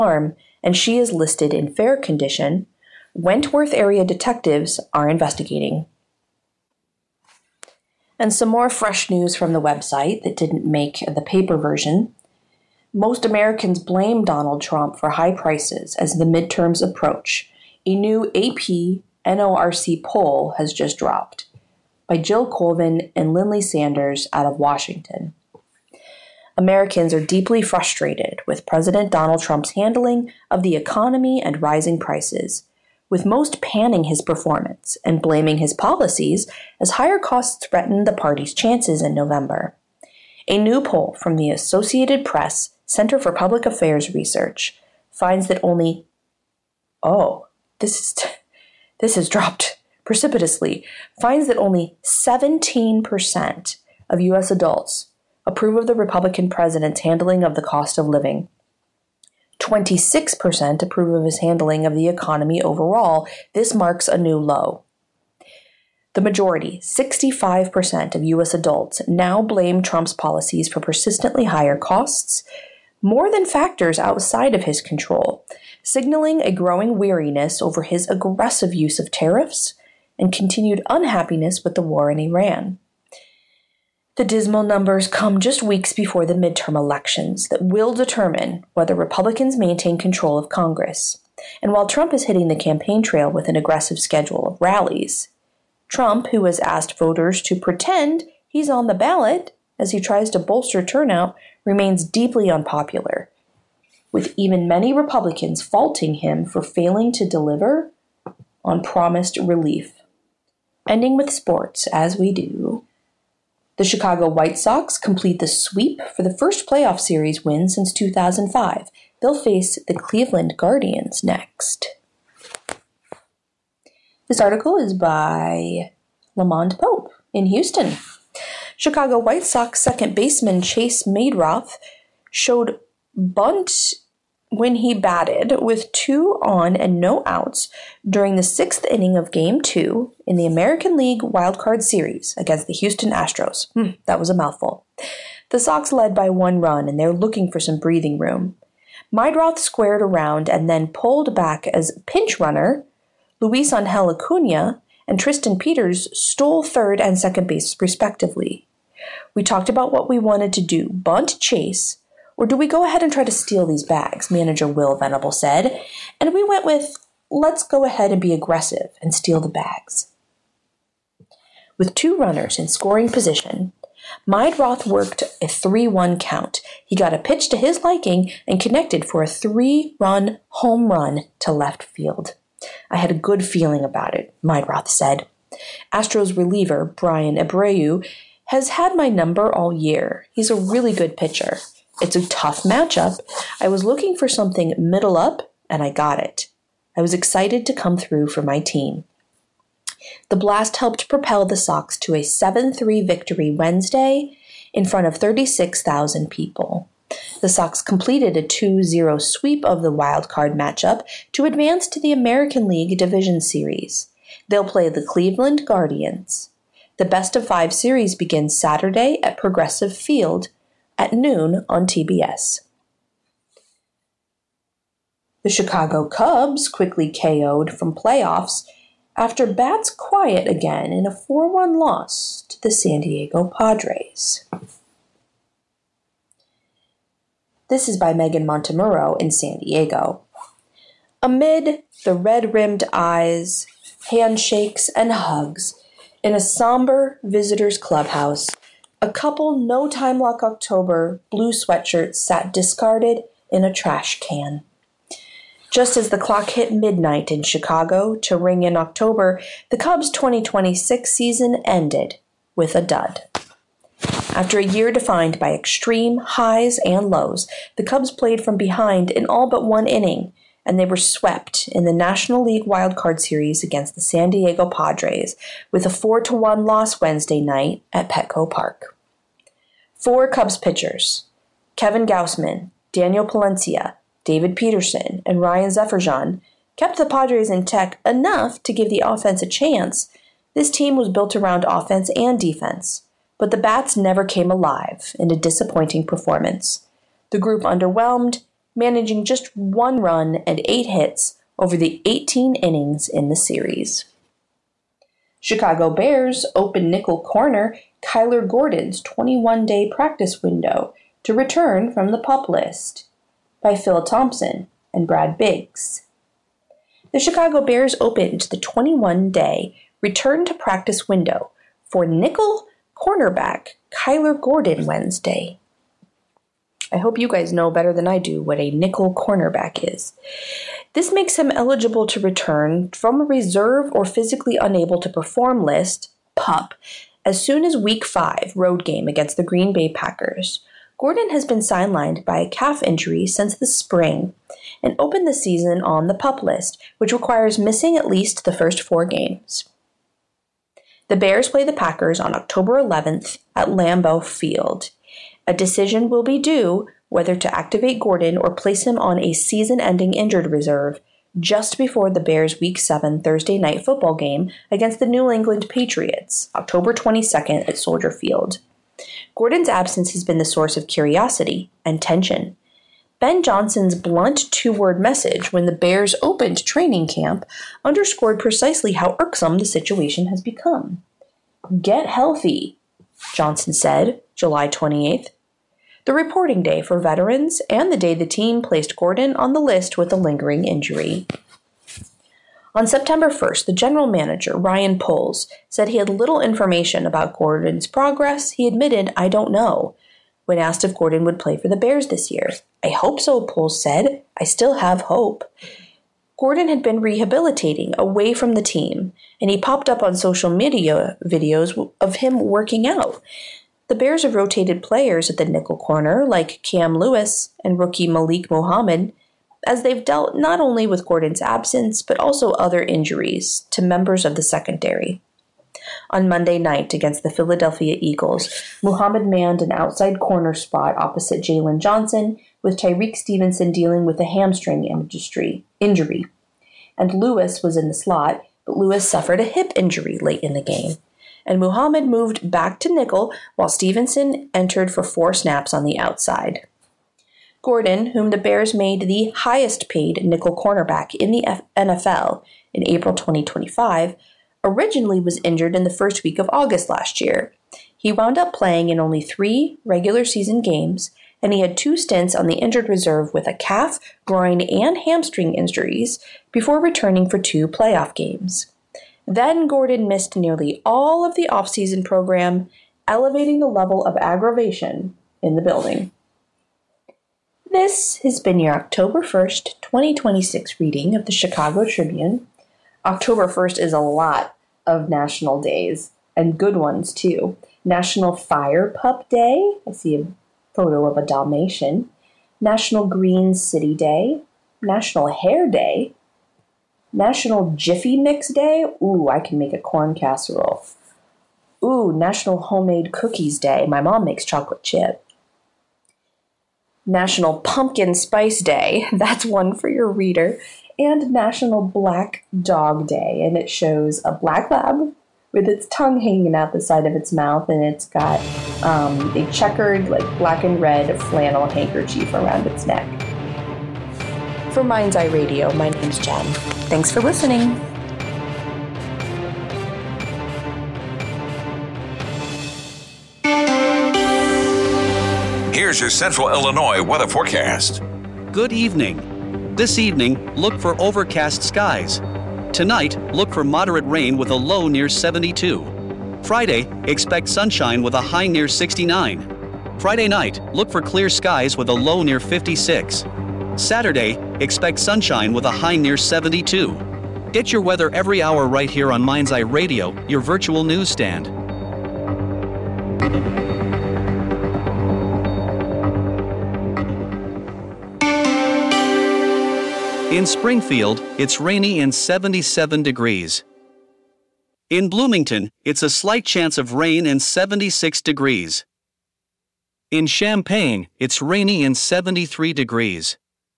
farm, and she is listed in fair condition. Wentworth area detectives are investigating. And some more fresh news from the website that didn't make the paper version. Most Americans blame Donald Trump for high prices as the midterms approach. A new AP NORC poll has just dropped by Jill Colvin and Lindley Sanders out of Washington. Americans are deeply frustrated with President Donald Trump's handling of the economy and rising prices, with most panning his performance and blaming his policies as higher costs threaten the party's chances in November. A new poll from the Associated Press Center for Public Affairs Research finds that this has dropped precipitously, finds that only 17% of U.S. adults approve of the Republican president's handling of the cost of living. 26% approve of his handling of the economy overall. This marks a new low. The majority, 65% of U.S. adults, now blame Trump's policies for persistently higher costs, more than factors outside of his control, signaling a growing weariness over his aggressive use of tariffs and continued unhappiness with the war in Iran. The dismal numbers come just weeks before the midterm elections that will determine whether Republicans maintain control of Congress. And while Trump is hitting the campaign trail with an aggressive schedule of rallies, Trump, who has asked voters to pretend he's on the ballot as he tries to bolster turnout, remains deeply unpopular, with even many Republicans faulting him for failing to deliver on promised relief. Ending with sports, as we do. The Chicago White Sox complete the sweep for the first playoff series win since 2005. They'll face the Cleveland Guardians next. This article is by Lamont Pope in Houston. Chicago White Sox second baseman Chase Maedroth showed bunt when he batted with 2 on and no outs during the 6th inning of Game 2 in the American League Wild Card Series against the Houston Astros. That was a mouthful. The Sox led by 1 run, and they're looking for some breathing room. Maedroth squared around and then pulled back as pinch runner. Luis Angel Acuna and Tristan Peters stole third and second base respectively. We talked about what we wanted to do, bunt, chase, or do we go ahead and try to steal these bags, manager Will Venable said, and we went with, let's go ahead and be aggressive and steal the bags. With 2 runners in scoring position, Maedroth worked a 3-1 count. He got a pitch to his liking and connected for a 3-run home run to left field. I had a good feeling about it, Maedroth said. Astros reliever Brian Abreu has had my number all year. He's a really good pitcher. It's a tough matchup. I was looking for something middle up, and I got it. I was excited to come through for my team. The blast helped propel the Sox to a 7-3 victory Wednesday in front of 36,000 people. The Sox completed a 2-0 sweep of the wild card matchup to advance to the American League Division Series. They'll play the Cleveland Guardians. The best-of-5 series begins Saturday at Progressive Field at noon on TBS. The Chicago Cubs quickly KO'd from playoffs after bats quiet again in a 4-1 loss to the San Diego Padres. This is by Megan Montemurro in San Diego. Amid the red-rimmed eyes, handshakes, and hugs in a somber visitors' clubhouse, a couple No Time Like October blue sweatshirts sat discarded in a trash can. Just as the clock hit midnight in Chicago to ring in October, the Cubs' 2026 season ended with a dud. After a year defined by extreme highs and lows, the Cubs played from behind in all but 1 inning, and they were swept in the National League Wild Card Series against the San Diego Padres with a 4-1 loss Wednesday night at Petco Park. 4 Cubs pitchers, Kevin Gausman, Daniel Palencia, David Peterson, and Ryan Zefferjan, kept the Padres in check enough to give the offense a chance. This team was built around offense and defense, but the bats never came alive in a disappointing performance. The group underwhelmed, managing just 1 run and 8 hits over the 18 innings in the series. Chicago Bears open nickel corner Kyler Gordon's 21-day practice window to return from the PUP list by Phil Thompson and Brad Biggs. The Chicago Bears opened the 21-day return to practice window for nickel cornerback Kyler Gordon Wednesday. I hope you guys know better than I do what a nickel cornerback is. This makes him eligible to return from a reserve or physically unable to perform list, PUP, as soon as Week 5 road game against the Green Bay Packers. Gordon has been sidelined by a calf injury since the spring and opened the season on the PUP list, which requires missing at least the first 4 games. The Bears play the Packers on October 11th at Lambeau Field. A decision will be due whether to activate Gordon or place him on a season-ending injured reserve just before the Bears' Week 7 Thursday night football game against the New England Patriots, October 22nd at Soldier Field. Gordon's absence has been the source of curiosity and tension. Ben Johnson's blunt 2-word message when the Bears opened training camp underscored precisely how irksome the situation has become. "Get healthy," Johnson said, July 28th, the reporting day for veterans and the day the team placed Gordon on the list with a lingering injury. On September 1st, the general manager, Ryan Poles, said he had little information about Gordon's progress. He admitted, "I don't know," when asked if Gordon would play for the Bears this year. "I hope so," Poles said. "I still have hope." Gordon had been rehabilitating away from the team, and he popped up on social media videos of him working out. The Bears have rotated players at the nickel corner, like Cam Lewis and rookie Malik Muhammad, as they've dealt not only with Gordon's absence, but also other injuries to members of the secondary. On Monday night against the Philadelphia Eagles, Muhammad manned an outside corner spot opposite Jalen Johnson, with Tyreek Stevenson dealing with a hamstring injury. And Lewis was in the slot, but Lewis suffered a hip injury late in the game. And Muhammad moved back to nickel while Stevenson entered for 4 snaps on the outside. Gordon, whom the Bears made the highest paid nickel cornerback in the NFL in April 2025, originally was injured in the first week of August last year. He wound up playing in only 3 regular season games, and he had 2 stints on the injured reserve with a calf, groin, and hamstring injuries before returning for 2 playoff games. Then Gordon missed nearly all of the offseason program, elevating the level of aggravation in the building. This has been your October 1st, 2026 reading of the Chicago Tribune. October 1st is a lot of national days, and good ones too. National Fire Pup Day. I see a photo of a Dalmatian. National Green City Day. National Hair Day. National Jiffy Mix Day. Ooh, I can make a corn casserole. Ooh, National Homemade Cookies Day. My mom makes chocolate chip. National Pumpkin Spice Day. That's one for your reader. And National Black Dog Day. And it shows a black lab with its tongue hanging out the side of its mouth, and it's got a checkered, black and red flannel handkerchief around its neck. For Mind's Eye Radio, my name's Jen. Thanks for listening. Here's your Central Illinois weather forecast. Good evening. This evening, look for overcast skies. Tonight, look for moderate rain with a low near 72. Friday, expect sunshine with a high near 69. Friday night, look for clear skies with a low near 56. Saturday, expect sunshine with a high near 72. Get your weather every hour right here on Mind's Eye Radio, your virtual newsstand. In Springfield, it's rainy and 77 degrees. In Bloomington, it's a slight chance of rain and 76 degrees. In Champaign, it's rainy and 73 degrees.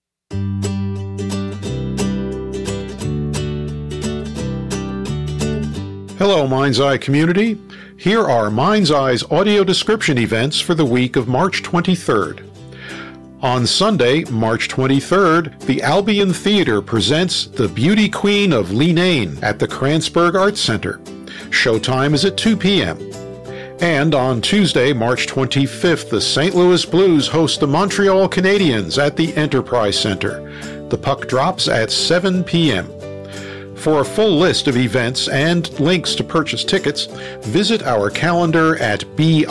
Hello, Mind's Eye community. Here are Mind's Eye's audio description events for the week of March 23rd. On Sunday, March 23rd, the Albion Theater presents The Beauty Queen of Leenane at the Kranzberg Arts Center. Showtime is at 2 p.m. And on Tuesday, March 25th, the St. Louis Blues host the Montreal Canadiens at the Enterprise Center. The puck drops at 7 p.m. For a full list of events and links to purchase tickets, visit our calendar at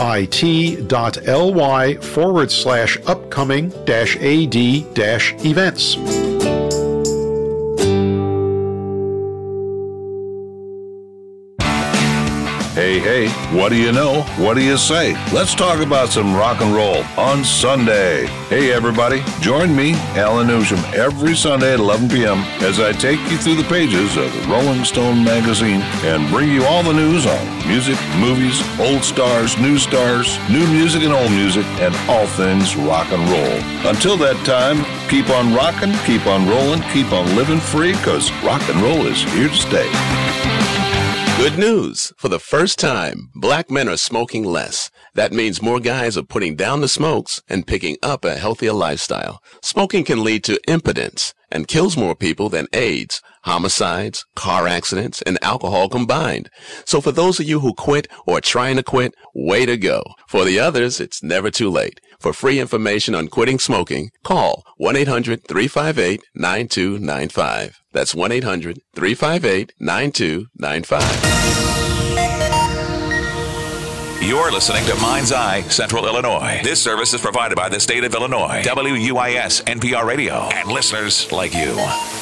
bit.ly/upcoming-ad-events. Hey, what do you know? What do you say? Let's talk about some rock and roll on Sunday. Hey, everybody, join me, Alan Newsham, every Sunday at 11 p.m. as I take you through the pages of the Rolling Stone magazine and bring you all the news on music, movies, old stars, new music and old music, and all things rock and roll. Until that time, keep on rocking, keep on rolling, keep on living free, because rock and roll is here to stay. Good news. For the first time, black men are smoking less. That means more guys are putting down the smokes and picking up a healthier lifestyle. Smoking can lead to impotence and kills more people than AIDS, homicides, car accidents, and alcohol combined. So for those of you who quit or are trying to quit, way to go. For the others, it's never too late. For free information on quitting smoking, call 1-800-358-9295. That's 1-800-358-9295. You're listening to Mind's Eye, Central Illinois. This service is provided by the state of Illinois, WUIS, NPR Radio, and listeners like you.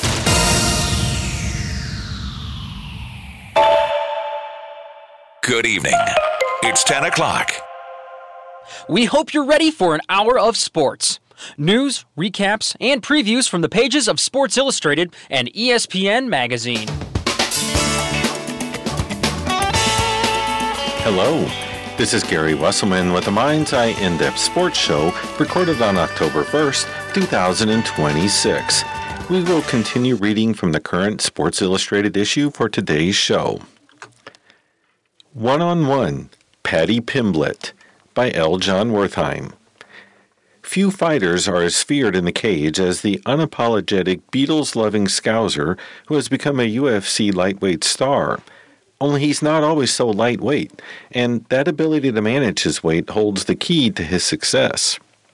Good evening. It's 10 o'clock. We hope you're ready for an hour of sports. News, recaps, and previews from the pages of Sports Illustrated and ESPN Magazine. Hello, this is Gary Wesselman with the Mind's Eye In-Depth Sports Show, recorded on October 1st, 2026. We will continue reading from the current Sports Illustrated issue for today's show. One-on-One, Paddy Pimblett, by L. John Wertheim. Few fighters are as feared in the cage as the unapologetic Beatles-loving Scouser who has become a UFC lightweight star. Only he's not always so lightweight, and that ability to manage his weight holds the key to his success.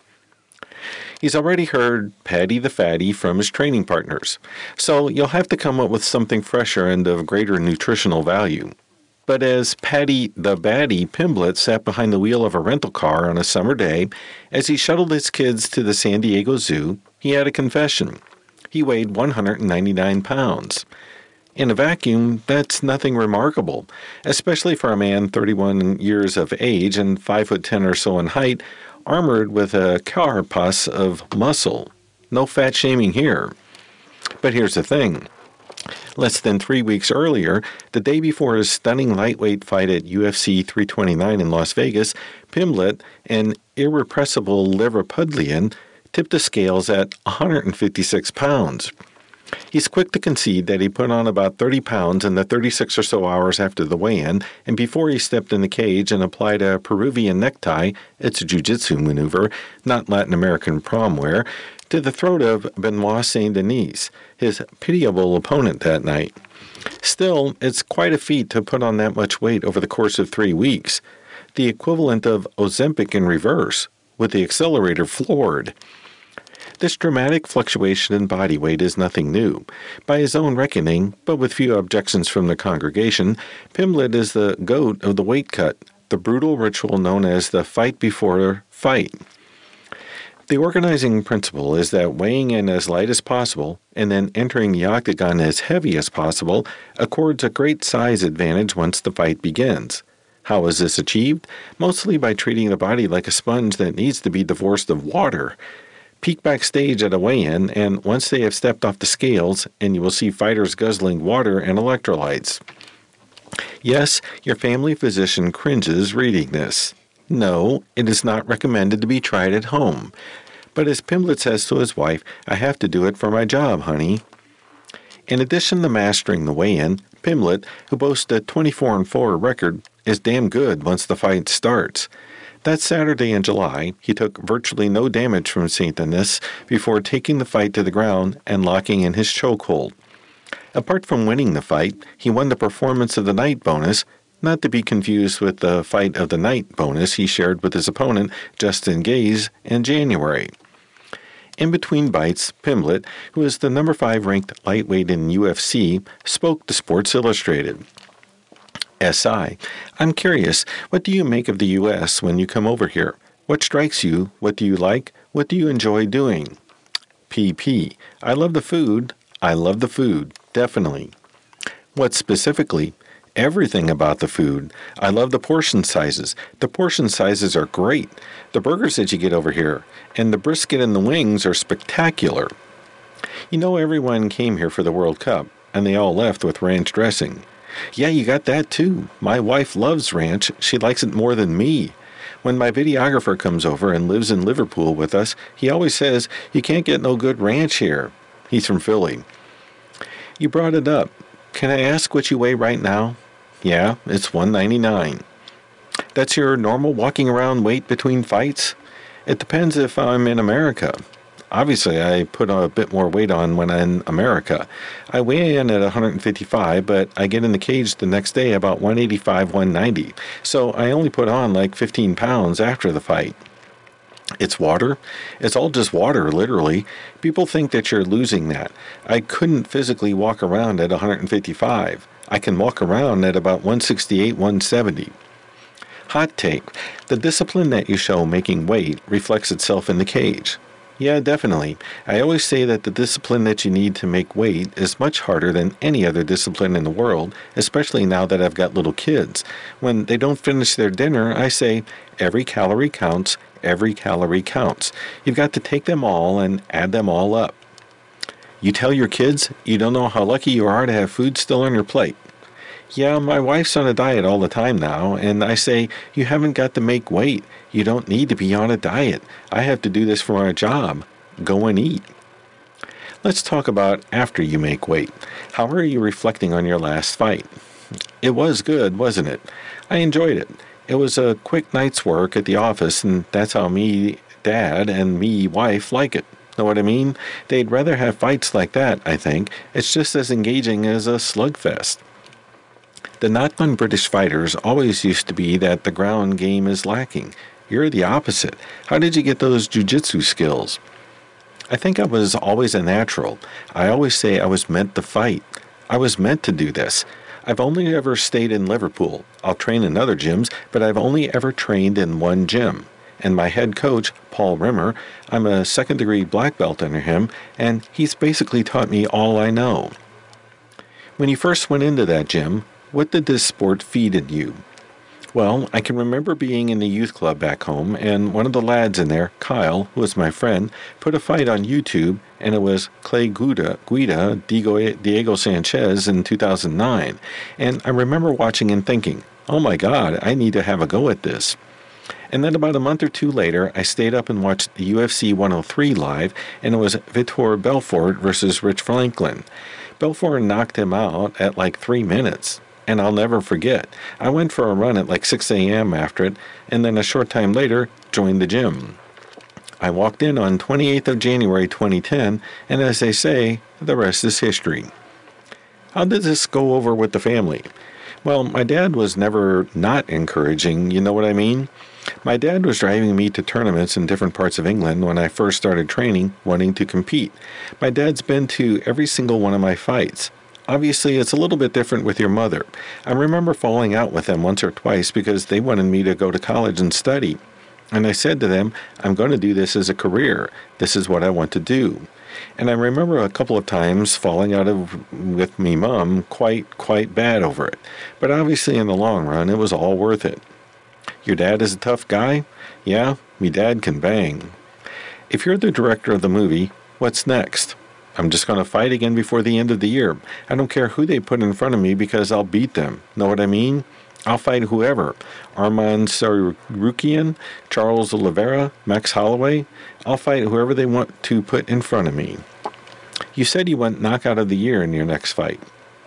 He's already heard Paddy the Fatty from his training partners, so you'll have to come up with something fresher and of greater nutritional value. But as Paddy the Baddie Pimblett sat behind the wheel of a rental car on a summer day, as he shuttled his kids to the San Diego Zoo, he had a confession. He weighed 199 pounds. In a vacuum, that's nothing remarkable, especially for a man 31 years of age and 5'10" or so in height, armored with a carapace of muscle. No fat shaming here. But here's the thing. Less than 3 weeks earlier, the day before his stunning lightweight fight at UFC 329 in Las Vegas, Pimblett, an irrepressible Liverpudlian, tipped the scales at 156 pounds. He's quick to concede that he put on about 30 pounds in the 36 or so hours after the weigh-in, and before he stepped in the cage and applied a Peruvian necktie, it's a jiu-jitsu maneuver, not Latin American prom wear, to the throat of Benoit Saint-Denis, his pitiable opponent that night. Still, it's quite a feat to put on that much weight over the course of 3 weeks, the equivalent of Ozempic in reverse, with the accelerator floored. This dramatic fluctuation in body weight is nothing new. By his own reckoning, but with few objections from the congregation, Pimblett is the goat of the weight cut, the brutal ritual known as the fight before fight. The organizing principle is that weighing in as light as possible and then entering the octagon as heavy as possible accords a great size advantage once the fight begins. How is this achieved? Mostly by treating the body like a sponge that needs to be divorced of water. Peek backstage at a weigh-in, and once they have stepped off the scales, and you will see fighters guzzling water and electrolytes. Yes, your family physician cringes reading this. No, it is not recommended to be tried at home. But as Pimblett says to his wife, I have to do it for my job, honey. In addition to mastering the weigh-in, Pimblett, who boasts a 24-4 record, is damn good once the fight starts. That Saturday in July, he took virtually no damage from St. Denis before taking the fight to the ground and locking in his chokehold. Apart from winning the fight, he won the Performance of the Night bonus, not to be confused with the Fight of the Night bonus he shared with his opponent, Justin Gaze, in January. In between bites, Pimblett, who is the number 5 ranked lightweight in UFC, spoke to Sports Illustrated. SI, I'm curious, what do you make of the U.S. when you come over here? What strikes you? What do you like? What do you enjoy doing? PP, I love the food. I love the food, definitely. What specifically? Everything about the food. I love the portion sizes. The portion sizes are great. The burgers that you get over here, and the brisket and the wings are spectacular. You know, everyone came here for the World Cup, and they all left with ranch dressing. Yeah, you got that too. My wife loves ranch. She likes it more than me. When my videographer comes over and lives in Liverpool with us, he always says, you can't get no good ranch here. He's from Philly. You brought it up. Can I ask what you weigh right now? Yeah, it's 199. That's your normal walking around weight between fights? It depends if I'm in America. Obviously, I put a bit more weight on when I'm in America. I weigh in at 155, but I get in the cage the next day about 185, 190. So I only put on like 15 pounds after the fight. It's water. It's all just water, literally. People think that you're losing that. I couldn't physically walk around at 155. I can walk around at about 168, 170. Hot take. The discipline that you show making weight reflects itself in the cage. Yeah, definitely. I always say that the discipline that you need to make weight is much harder than any other discipline in the world, especially now that I've got little kids. When they don't finish their dinner, I say, every calorie counts, every calorie counts. You've got to take them all and add them all up. You tell your kids you don't know how lucky you are to have food still on your plate. Yeah, my wife's on a diet all the time now, and I say, you haven't got to make weight. You don't need to be on a diet. I have to do this for my job. Go and eat. Let's talk about after you make weight. How are you reflecting on your last fight? It was good, wasn't it? I enjoyed it. It was a quick night's work at the office, and that's how me, dad, and me, wife, like it. Know what I mean? They'd rather have fights like that, I think. It's just as engaging as a slugfest. The knock on British fighters always used to be that the ground game is lacking. You're the opposite. How did you get those jiu-jitsu skills? I think I was always a natural. I always say I was meant to fight. I was meant to do this. I've only ever stayed in Liverpool. I'll train in other gyms, but I've only ever trained in one gym. And my head coach, Paul Rimmer, I'm a second-degree black belt under him, and he's basically taught me all I know. When you first went into that gym, what did this sport feed in you? Well, I can remember being in the youth club back home, and one of the lads in there, Kyle, who was my friend, put a fight on YouTube, and it was Clay Guida, Diego Sanchez in 2009. And I remember watching and thinking, oh my God, I need to have a go at this. And then about a month or two later, I stayed up and watched the UFC 103 live, and it was Vitor Belfort versus Rich Franklin. Belfort knocked him out at like 3 minutes. And I'll never forget. I went for a run at like 6 a.m. after it, and then a short time later, joined the gym. I walked in on 28th of January 2010, and as they say, the rest is history. How did this go over with the family? Well, my dad was never not encouraging, you know what I mean? My dad was driving me to tournaments in different parts of England when I first started training, wanting to compete. My dad's been to every single one of my fights. Obviously, it's a little bit different with your mother. I remember falling out with them once or twice because they wanted me to go to college and study. And I said to them, I'm going to do this as a career. This is what I want to do. And I remember a couple of times falling out with me mom quite bad over it. But obviously, in the long run, it was all worth it. Your dad is a tough guy? Yeah, me dad can bang. If you're the director of the movie, what's next? I'm just going to fight again before the end of the year. I don't care who they put in front of me because I'll beat them. Know what I mean? I'll fight whoever. Arman Tsarukyan, Charles Oliveira, Max Holloway. I'll fight whoever they want to put in front of me. You said you want knockout of the year in your next fight.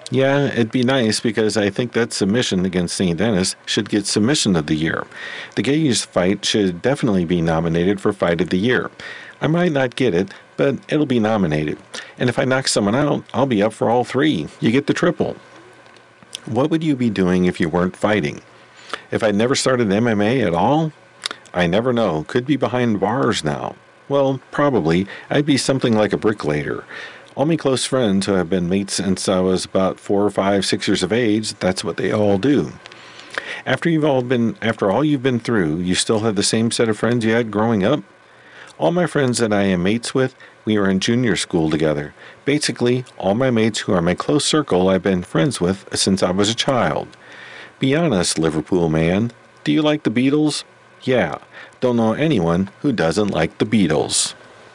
Yeah, it'd be nice because I think that submission against St. Denis should get Submission of the Year. The Gage fight should definitely be nominated for Fight of the Year. I might not get it, but it'll be nominated. And if I knock someone out, I'll be up for all three. You get the triple. What would you be doing if you weren't fighting? If I'd never started MMA at all? I never know. Could be behind bars now. Well, probably. I'd be something like a bricklayer. All my close friends who have been mates since I was about 4, 5, 6 years of age, that's what they all do. After all you've been through, you still have the same set of friends you had growing up? All my friends that I am mates with, we were in junior school together. Basically, all my mates who are my close circle I've been friends with since I was a child. Be honest, Liverpool man. Do you like the Beatles? Yeah. Don't know anyone who doesn't like the Beatles.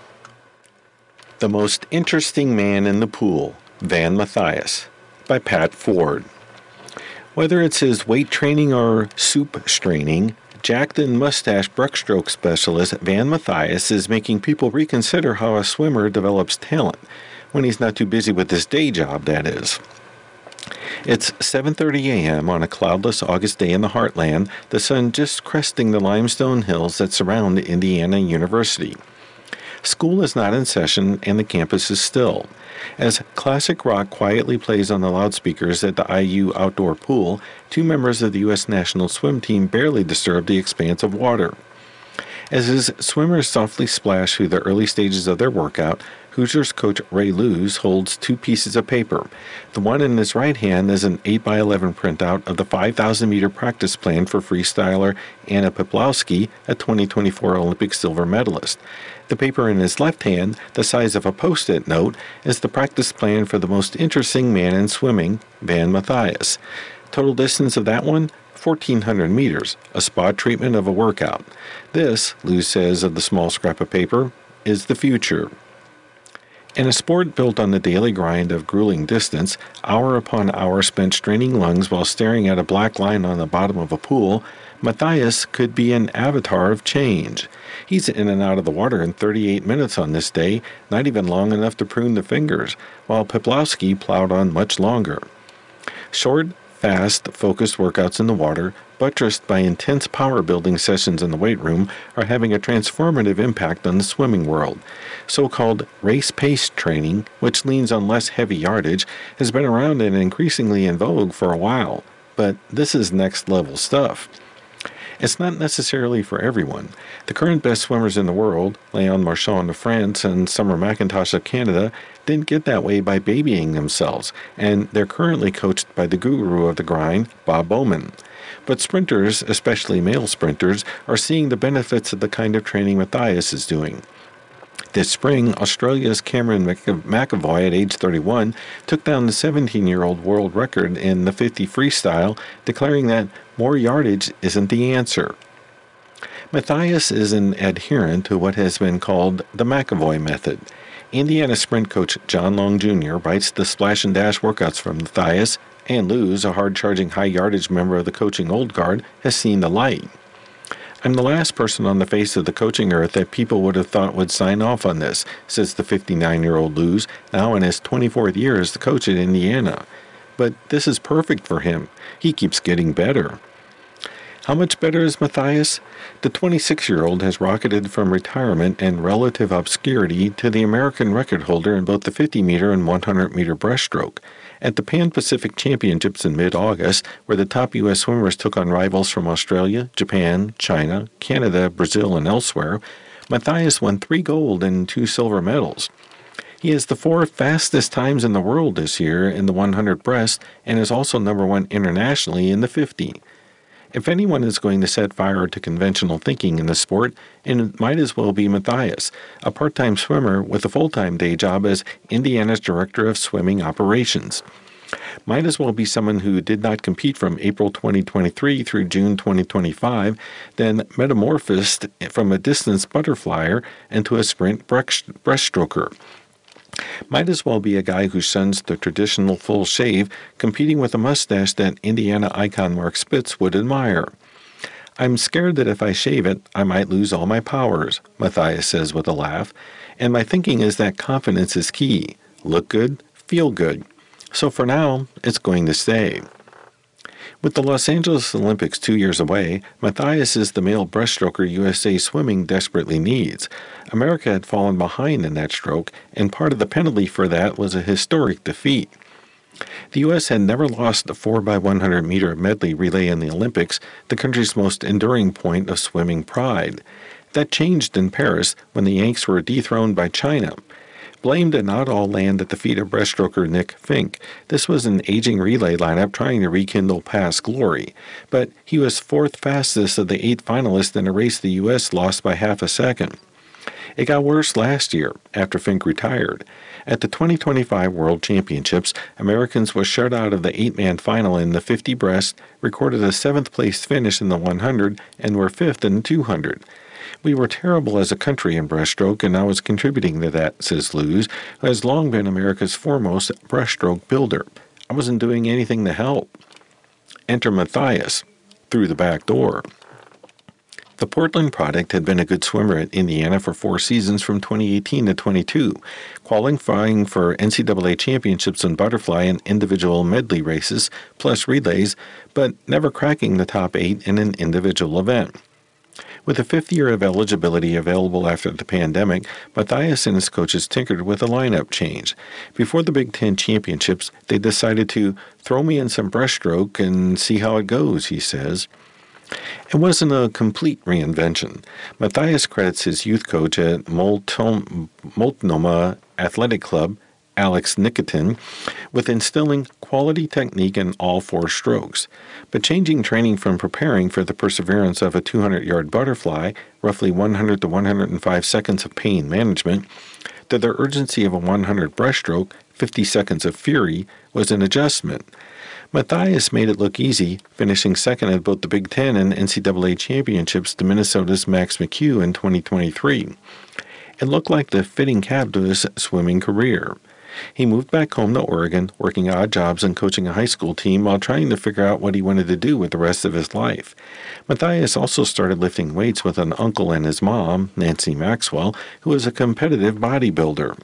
The Most Interesting Man in the Pool, Van Mathias, by Pat Ford. Whether it's his weight training or soup straining, jacked and mustache breaststroke specialist Van Mathias is making people reconsider how a swimmer develops talent, when he's not too busy with his day job, that is. It's 7:30 a.m. on a cloudless August day in the heartland, the sun just cresting the limestone hills that surround Indiana University. School is not in session and the campus is still. As classic rock quietly plays on the loudspeakers at the IU outdoor pool, 2 members of the U.S. national swim team barely disturb the expanse of water. As his swimmers softly splash through the early stages of their workout, Hoosiers coach Ray Lewis holds 2 pieces of paper. The one in his right hand is an 8x11 printout of the 5,000-meter practice plan for freestyler Anna Peplowski, a 2024 Olympic silver medalist. The paper in his left hand, the size of a Post-it note, is the practice plan for the most interesting man in swimming, Van Mathias. Total distance of that one? 1,400 meters, a spot treatment of a workout. This, Lewis says of the small scrap of paper, is the future. In a sport built on the daily grind of grueling distance, hour upon hour spent straining lungs while staring at a black line on the bottom of a pool, Mathias could be an avatar of change. He's in and out of the water in 38 minutes on this day, not even long enough to prune the fingers, while Peplowski plowed on much longer. Short, fast, focused workouts in the water, buttressed by intense power-building sessions in the weight room, are having a transformative impact on the swimming world. So-called race-pace training, which leans on less heavy yardage, has been around and increasingly in vogue for a while, but this is next-level stuff. It's not necessarily for everyone. The current best swimmers in the world, Léon Marchand of France and Summer McIntosh of Canada, didn't get that way by babying themselves, and they're currently coached by the guru of the grind, Bob Bowman. But sprinters, especially male sprinters, are seeing the benefits of the kind of training Mathias is doing. This spring, Australia's Cameron McAvoy, at age 31, took down the 17-year-old world record in the 50 freestyle, declaring that more yardage isn't the answer. Mathias is an adherent to what has been called the McAvoy method. Indiana sprint coach John Long Jr. writes the splash and dash workouts from Mathias, and Lewis, a hard-charging high-yardage member of the coaching old guard, has seen the light. I'm the last person on the face of the coaching earth that people would have thought would sign off on this, says the 59-year-old Lewis, now in his 24th year as the coach at Indiana. But this is perfect for him. He keeps getting better. How much better is Mathias? The 26-year-old has rocketed from retirement and relative obscurity to the American record holder in both the 50-meter and 100-meter breaststroke. At the Pan-Pacific Championships in mid-August, where the top U.S. swimmers took on rivals from Australia, Japan, China, Canada, Brazil, and elsewhere, Mathias won 3 gold and 2 silver medals. He has the 4 fastest times in the world this year in the 100 breast and is also number 1 internationally in the 50. If anyone is going to set fire to conventional thinking in the sport, it might as well be Mathias, a part-time swimmer with a full-time day job as Indiana's Director of Swimming Operations. Might as well be someone who did not compete from April 2023 through June 2025, then metamorphosed from a distance butterflyer into a sprint breaststroker. Might as well be a guy who shuns the traditional full shave, competing with a mustache that Indiana icon Mark Spitz would admire. I'm scared that if I shave it, I might lose all my powers, Mathias says with a laugh, and my thinking is that confidence is key. Look good, feel good. So for now, it's going to stay. With the Los Angeles Olympics 2 years away, Matthias is the male breaststroker USA Swimming desperately needs. America had fallen behind in that stroke, and part of the penalty for that was a historic defeat. The U.S. had never lost a 4x100 meter medley relay in the Olympics, the country's most enduring point of swimming pride. That changed in Paris when the Yanks were dethroned by China. Blame did not all land at the feet of breaststroker Nick Fink. This was an aging relay lineup trying to rekindle past glory. But he was fourth fastest of the 8 finalists in a race the U.S. lost by half a second. It got worse last year, after Fink retired. At the 2025 World Championships, Americans were shut out of the 8-man final in the 50 breast, recorded a 7th-place finish in the 100, and were 5th in the 200. We were terrible as a country in breaststroke, and I was contributing to that, says Luz, who has long been America's foremost breaststroke builder. I wasn't doing anything to help. Enter Matthias, through the back door. The Portland product had been a good swimmer at Indiana for 4 seasons from 2018 to 22, qualifying for NCAA championships in butterfly and individual medley races, plus relays, but never cracking the top 8 in an individual event. With the 5th year of eligibility available after the pandemic, Matthias and his coaches tinkered with a lineup change. Before the Big Ten championships, they decided to throw me in some breaststroke and see how it goes, he says. It wasn't a complete reinvention. Matthias credits his youth coach at Multnomah Athletic Club, Alex Nikitin, with instilling quality technique in all 4 strokes. But changing training from preparing for the perseverance of a 200-yard butterfly, roughly 100 to 105 seconds of pain management, to the urgency of a 100 breaststroke, 50 seconds of fury, was an adjustment. Matthias made it look easy, finishing second at both the Big Ten and NCAA championships to Minnesota's Max McHugh in 2023. It looked like the fitting cap to his swimming career. He moved back home to Oregon, working odd jobs and coaching a high school team while trying to figure out what he wanted to do with the rest of his life. Matthias also started lifting weights with an uncle and his mom, Nancy Maxwell, who was a competitive bodybuilder.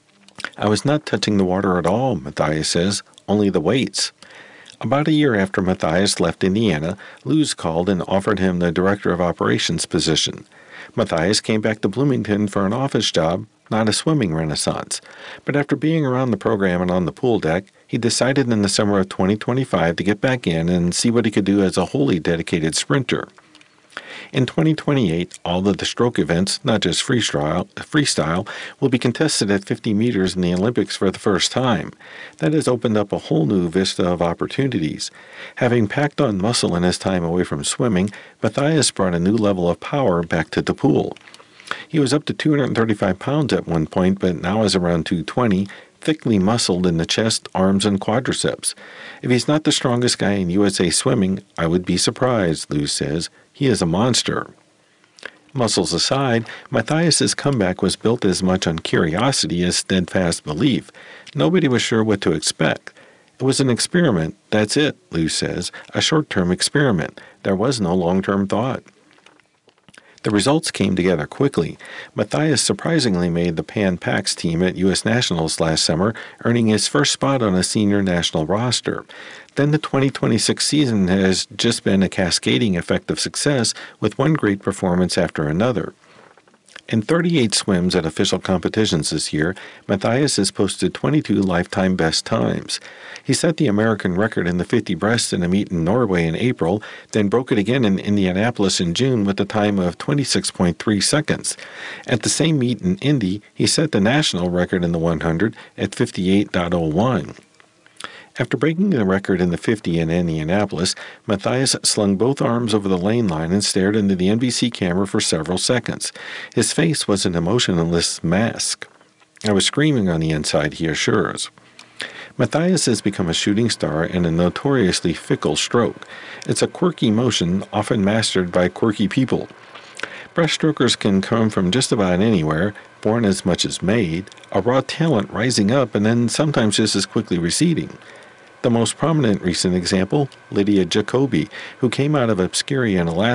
I was not touching the water at all, Matthias says, only the weights. About a year after Matthias left Indiana, Luz called and offered him the director of operations position. Matthias came back to Bloomington for an office job, not a swimming renaissance. But after being around the program and on the pool deck, he decided in the summer of 2025 to get back in and see what he could do as a wholly dedicated sprinter. In 2028, all of the stroke events, not just freestyle, will be contested at 50 meters in the Olympics for the first time. That has opened up a whole new vista of opportunities. Having packed on muscle in his time away from swimming, Matthias brought a new level of power back to the pool. He was up to 235 pounds at one point, but now is around 220, thickly muscled in the chest, arms, and quadriceps. If he's not the strongest guy in USA Swimming, I would be surprised, Luz says. He is a monster. Muscles aside, Matthias's comeback was built as much on curiosity as steadfast belief. Nobody was sure what to expect. It was an experiment, that's it, Luz says, a short-term experiment. There was no long-term thought. The results came together quickly. Matthias surprisingly made the Pan Pacs team at U.S. Nationals last summer, earning his first spot on a senior national roster. Then the 2026 season has just been a cascading effect of success, with one great performance after another. In 38 swims at official competitions this year, Matthias has posted 22 lifetime best times. He set the American record in the 50 breast in a meet in Norway in April, then broke it again in Indianapolis in June with a time of 26.3 seconds. At the same meet in Indy, he set the national record in the 100 at 58.01. After breaking the record in the 50 in Indianapolis, Matthias slung both arms over the lane line and stared into the NBC camera for several seconds. His face was an emotionless mask. I was screaming on the inside, he assures. Matthias has become a shooting star in a notoriously fickle stroke. It's a quirky motion, often mastered by quirky people. Breaststrokers can come from just about anywhere, born as much as made, a raw talent rising up and then sometimes just as quickly receding. The most prominent recent example, Lydia Jacoby, who came out of obscurity in Alaska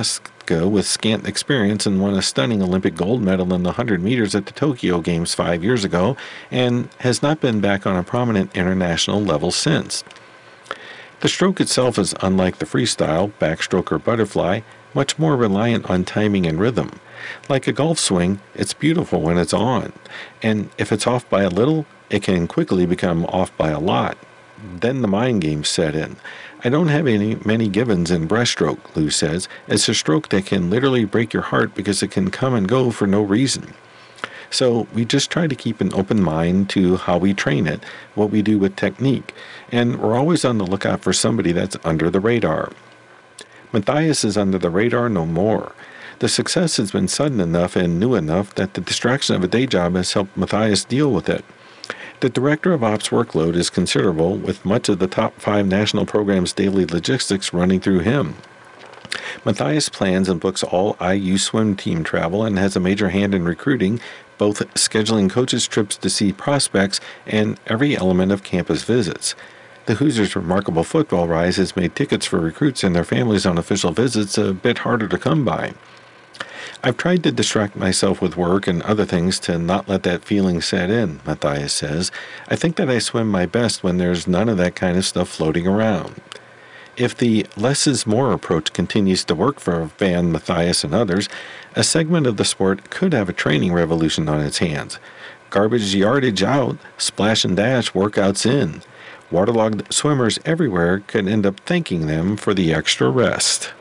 Koepka with scant experience and won a stunning Olympic gold medal in the 100 meters at the Tokyo Games 5 years ago and has not been back on a prominent international level since. The stroke itself is unlike the freestyle, backstroke, or butterfly, much more reliant on timing and rhythm. Like a golf swing, it's beautiful when it's on, and if it's off by a little, it can quickly become off by a lot. Then the mind games set in. I don't have many givens in breaststroke, Lou says. It's a stroke that can literally break your heart because it can come and go for no reason. So we just try to keep an open mind to how we train it, what we do with technique, and we're always on the lookout for somebody that's under the radar. Matthias is under the radar no more. The success has been sudden enough and new enough that the distraction of a day job has helped Matthias deal with it. The Director of Ops workload is considerable, with much of the top 5 national programs' daily logistics running through him. Matthias plans and books all IU swim team travel and has a major hand in recruiting, both scheduling coaches' trips to see prospects and every element of campus visits. The Hoosiers' remarkable football rise has made tickets for recruits and their families on official visits a bit harder to come by. I've tried to distract myself with work and other things to not let that feeling set in, Matthias says. I think that I swim my best when there's none of that kind of stuff floating around. If the less is more approach continues to work for Van, Matthias, and others, a segment of the sport could have a training revolution on its hands. Garbage yardage out, splash and dash workouts in. Waterlogged swimmers everywhere could end up thanking them for the extra rest.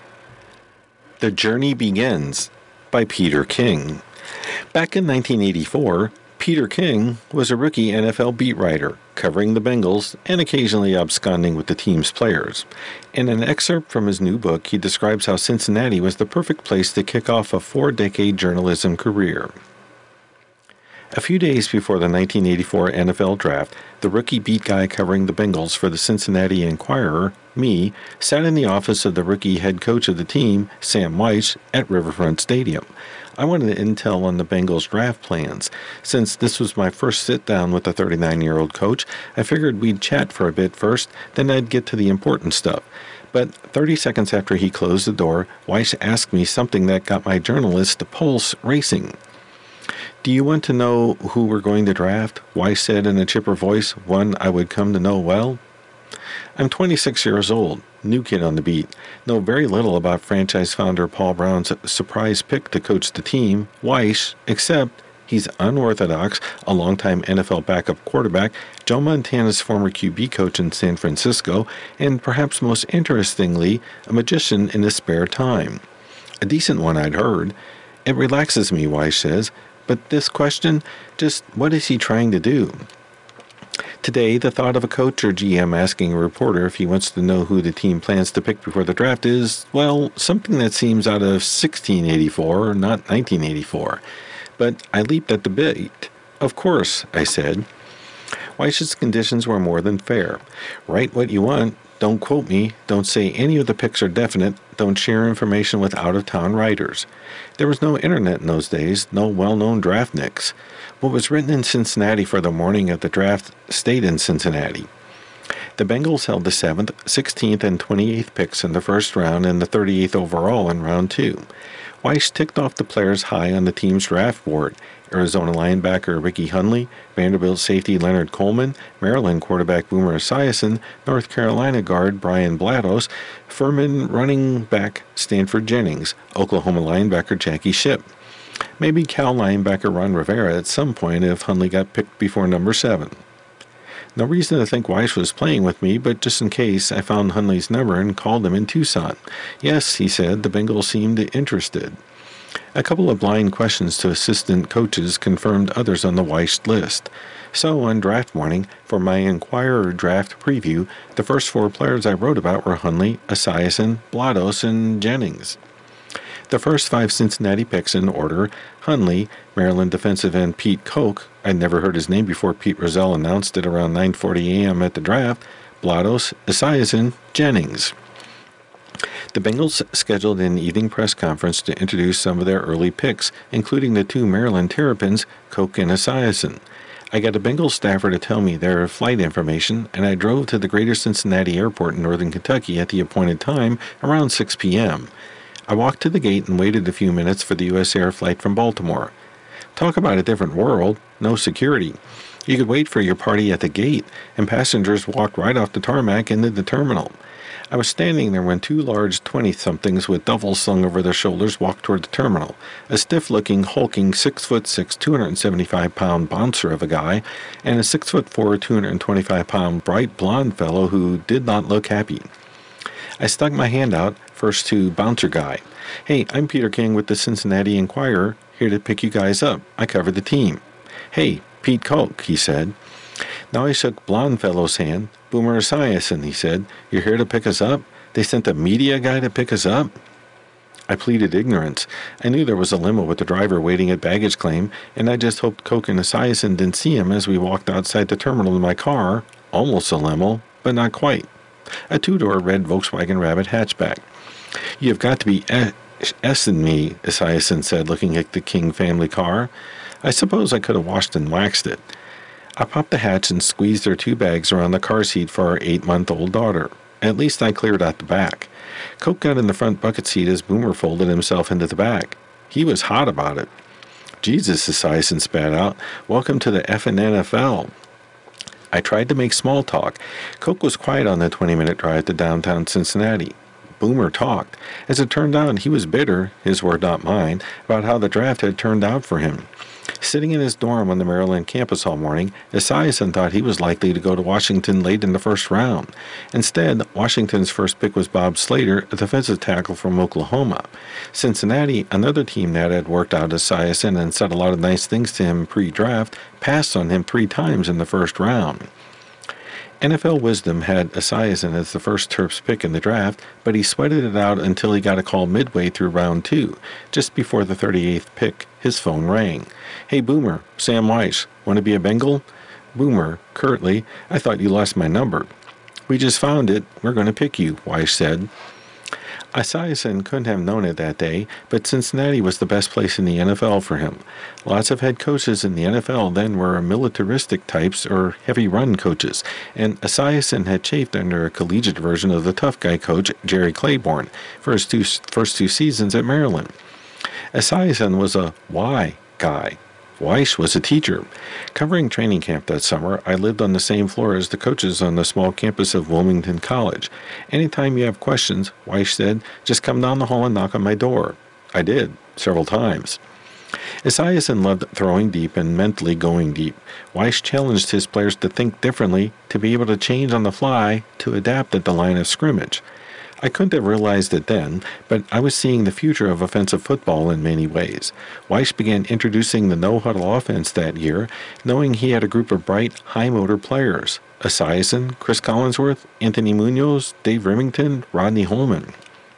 The Journey Begins by Peter King. Back in 1984, Peter King was a rookie NFL beat writer, covering the Bengals and occasionally absconding with the team's players. In an excerpt from his new book, he describes how Cincinnati was the perfect place to kick off a 4-decade journalism career. A few days before the 1984 NFL Draft, the rookie beat guy covering the Bengals for the Cincinnati Enquirer, me, sat in the office of the rookie head coach of the team, Sam Wyche, at Riverfront Stadium. I wanted intel on the Bengals draft plans. Since this was my first sit-down with the 39-year-old coach, I figured we'd chat for a bit first, then I'd get to the important stuff. But 30 seconds after he closed the door, Wyche asked me something that got my journalist pulse racing. "Do you want to know who we're going to draft?" Wyche said in a chipper voice, one I would come to know well. I'm 26 years old, new kid on the beat, know very little about franchise founder Paul Brown's surprise pick to coach the team, Wyche, except he's unorthodox, a longtime NFL backup quarterback, Joe Montana's former QB coach in San Francisco, and perhaps most interestingly, a magician in his spare time. A decent one, I'd heard. It relaxes me, Wyche says. But this question, just what is he trying to do? Today, the thought of a coach or GM asking a reporter if he wants to know who the team plans to pick before the draft is, well, something that seems out of 1684, not 1984. But I leaped at the bait. Of course, I said. Wyche's conditions were more than fair. Write what you want. Don't quote me. Don't say any of the picks are definite. Don't share information with out-of-town writers. There was no internet in those days, no well-known draftniks. What was written in Cincinnati for the morning of the draft stayed in Cincinnati. The Bengals held the 7th, 16th, and 28th picks in the first round and the 38th overall in round 2. Wyche ticked off the players high on the team's draft board: Arizona linebacker Ricky Hundley, Vanderbilt safety Leonard Coleman, Maryland quarterback Boomer Esiason, North Carolina guard Brian Blados, Furman running back Stanford Jennings, Oklahoma linebacker Jackie Shipp. Maybe Cal linebacker Ron Rivera at some point if Hundley got picked before number 7. No reason to think Wyche was playing with me, but just in case, I found Hundley's number and called him in Tucson. Yes, he said, the Bengals seemed interested. A couple of blind questions to assistant coaches confirmed others on the Wyche list. So, on draft morning, for my Enquirer draft preview, the first 4 players I wrote about were Hundley, Esiason, Blados, and Jennings. The first 5 Cincinnati picks in order: Hundley, Maryland defensive end Pete Koch, I'd never heard his name before Pete Rozelle announced it around 9:40 a.m. at the draft, Blados, Esiason, Jennings. The Bengals scheduled an evening press conference to introduce some of their early picks, including the 2 Maryland Terrapins, Koch and Esiason. I got a Bengals staffer to tell me their flight information, and I drove to the Greater Cincinnati Airport in northern Kentucky at the appointed time, around 6 p.m. I walked to the gate and waited a few minutes for the U.S. Air flight from Baltimore. Talk about a different world. No security. You could wait for your party at the gate, and passengers walked right off the tarmac into the terminal. I was standing there when two large 20-somethings with duffels slung over their shoulders walked toward the terminal. A stiff-looking, hulking 6'6", 275-pound bouncer of a guy, and a 6'4", 225-pound bright blonde fellow who did not look happy. I stuck my hand out, first to bouncer guy. "Hey, I'm Peter King with the Cincinnati Enquirer, here to pick you guys up. I cover the team." "Hey, Pete Koch," he said. Now I shook blonde fellow's hand. "Boomer Esiason," he said. "You're here to pick us up? They sent a media guy to pick us up?" I pleaded ignorance. I knew there was a limo with the driver waiting at baggage claim, and I just hoped Koch and Esiason didn't see him as we walked outside the terminal in my car. Almost a limo, but not quite. A two-door red Volkswagen Rabbit hatchback. "You've got to be S-ing me," Esiason said, looking at the King family car. I suppose I could have washed and waxed it. I popped the hatch and squeezed their two bags around the car seat for our 8-month-old daughter. At least I cleared out the back. Coke got in the front bucket seat as Boomer folded himself into the back. He was hot about it. "Jesus," Esiason spat out. "Welcome to the effing NFL." I tried to make small talk. Coke was quiet on the 20-minute drive to downtown Cincinnati. Boomer talked. As it turned out, he was bitter, his word not mine, about how the draft had turned out for him. Sitting in his dorm on the Maryland campus all morning, Esiason thought he was likely to go to Washington late in the first round. Instead, Washington's first pick was Bob Slater, a defensive tackle from Oklahoma. Cincinnati, another team that had worked out Esiason and said a lot of nice things to him pre-draft, passed on him 3 times in the first round. NFL Wisdom had Esiason as the first Terps pick in the draft, but he sweated it out until he got a call midway through round 2. Just before the 38th pick, his phone rang. "Hey, Boomer, Sam Weiss, want to be a Bengal?" "Boomer, curtly, I thought you lost my number." "We just found it. We're going to pick you," Weiss said. Esiason couldn't have known it that day, but Cincinnati was the best place in the NFL for him. Lots of head coaches in the NFL then were militaristic types or heavy run coaches, and Esiason had chafed under a collegiate version of the tough guy coach Jerry Claiborne for his first two seasons at Maryland. Esiason was a why guy. Weiss was a teacher. Covering training camp that summer, I lived on the same floor as the coaches on the small campus of Wilmington College. "Anytime you have questions," Weiss said, "just come down the hall and knock on my door." I did, several times. Esiason loved throwing deep and mentally going deep. Weiss challenged his players to think differently, to be able to change on the fly, to adapt at the line of scrimmage. I couldn't have realized it then, but I was seeing the future of offensive football in many ways. Weiss began introducing the no-huddle offense that year, knowing he had a group of bright, high-motor players. Esiason, Chris Collinsworth, Anthony Munoz, Dave Remington, Rodney Holman.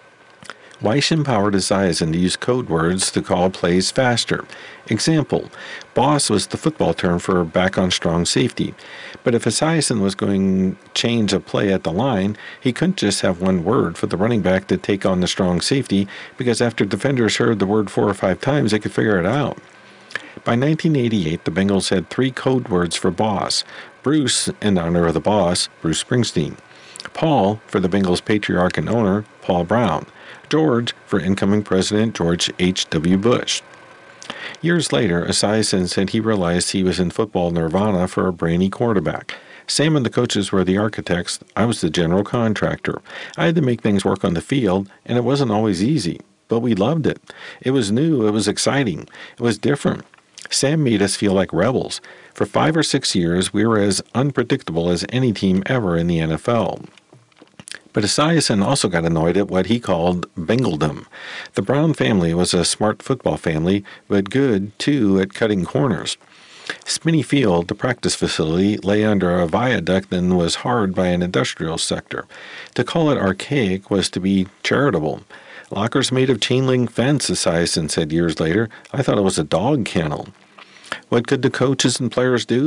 Weiss empowered Esiason to use code words to call plays faster. Example, boss was the football term for back on strong safety. But if Esiason was going to change a play at the line, he couldn't just have one word for the running back to take on the strong safety, because after defenders heard the word 4 or 5 times, they could figure it out. By 1988, the Bengals had 3 code words for boss. Bruce, in honor of the boss, Bruce Springsteen. Paul, for the Bengals' patriarch and owner, Paul Brown. George, for incoming President George H.W. Bush. Years later, Esiason said he realized he was in football nirvana for a brainy quarterback. Sam and the coaches were the architects. I was the general contractor. I had to make things work on the field, and it wasn't always easy. But we loved it. It was new. It was exciting. It was different. Sam made us feel like rebels. For 5 or 6 years, we were as unpredictable as any team ever in the NFL. But Esiason also got annoyed at what he called Bengaldom. The Brown family was a smart football family, but good, too, at cutting corners. Spinney Field, the practice facility, lay under a viaduct and was hard by an industrial sector. To call it archaic was to be charitable. Lockers made of chain-link fence, Esiason said years later. I thought it was a dog kennel. What could the coaches and players do?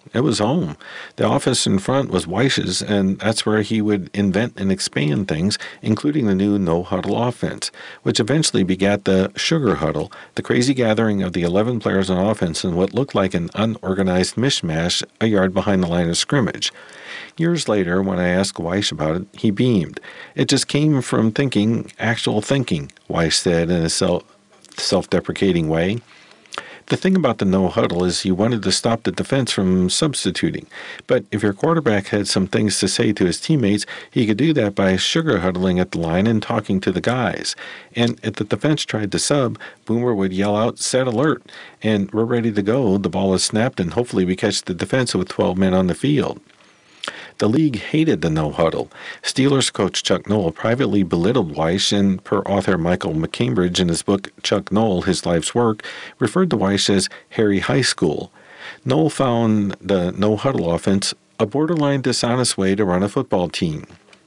It was home. The office in front was Weich's, and that's where he would invent and expand things, including the new no-huddle offense, which eventually begat the sugar huddle, the crazy gathering of the 11 players on offense in what looked like an unorganized mishmash a yard behind the line of scrimmage. Years later, when I asked Weich about it, he beamed. It just came from thinking, actual thinking, Weich said in a self-deprecating way. The thing about the no-huddle is you wanted to stop the defense from substituting. But if your quarterback had some things to say to his teammates, he could do that by sugar huddling at the line and talking to the guys. And if the defense tried to sub, Boomer would yell out, "Set alert!" And we're ready to go. The ball is snapped, and hopefully we catch the defense with 12 men on the field. The league hated the no-huddle. Steelers coach Chuck Noll privately belittled Weich, and per author Michael McCambridge in his book Chuck Noll, His Life's Work, referred to Weich as Harry High School. Noll found the no-huddle offense a borderline dishonest way to run a football team.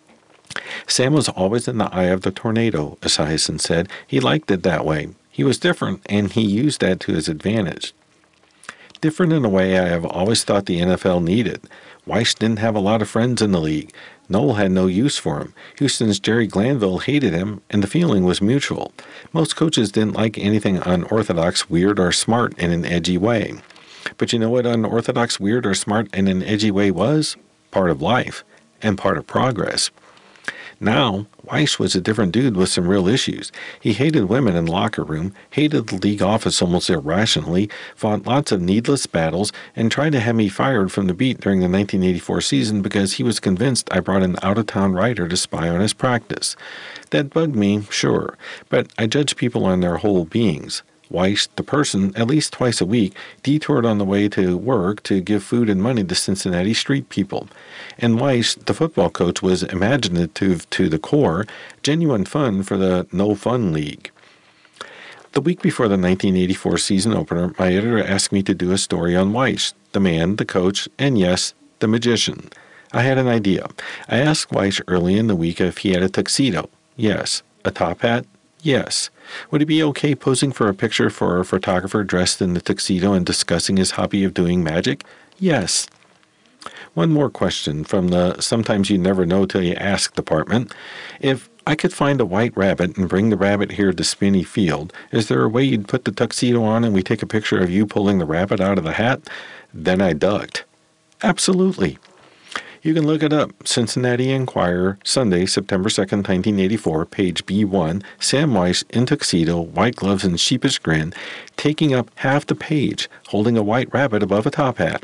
Sam was always in the eye of the tornado, Esiason said. He liked it that way. He was different, and he used that to his advantage. Different in a way I have always thought the NFL needed. Weich didn't have a lot of friends in the league. Noll had no use for him. Houston's Jerry Glanville hated him, and the feeling was mutual. Most coaches didn't like anything unorthodox, weird, or smart in an edgy way. But you know what unorthodox, weird, or smart in an edgy way was? Part of life, and part of progress. Now, Weich was a different dude with some real issues. He hated women in the locker room, hated the league office almost irrationally, fought lots of needless battles, and tried to have me fired from the beat during the 1984 season because he was convinced I brought an out-of-town writer to spy on his practice. That bugged me, sure, but I judge people on their whole beings. Weich, the person, at least twice a week, detoured on the way to work to give food and money to Cincinnati street people. And Weich, the football coach, was imaginative to the core, genuine fun for the no-fun league. The week before the 1984 season opener, my editor asked me to do a story on Weich, the man, the coach, and yes, the magician. I had an idea. I asked Weich early in the week if he had a tuxedo. Yes. A top hat? Yes. Would it be okay posing for a picture for a photographer dressed in the tuxedo and discussing his hobby of doing magic? Yes. One more question from the sometimes you never know till you ask department. If I could find a white rabbit and bring the rabbit here to Spinney Field, is there a way you'd put the tuxedo on and we take a picture of you pulling the rabbit out of the hat? Then I ducked. Absolutely. You can look it up. Cincinnati Enquirer, Sunday, September 2nd, 1984, page B1, Sam Weich in tuxedo, white gloves and sheepish grin, taking up half the page, holding a white rabbit above a top hat.